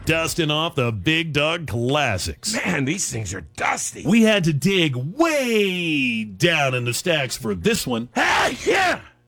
dusting off the Big Dog Classics. Man, these things are dusty. We had to dig way down in the stacks for this one. Hey, yeah!